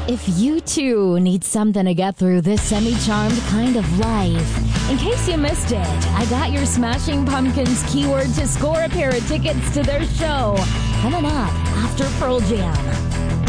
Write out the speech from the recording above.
If you too need something to get through this semi-charmed kind of life, in case you missed it, I got your Smashing Pumpkins keyword to score a pair of tickets to their show coming up after Pearl Jam.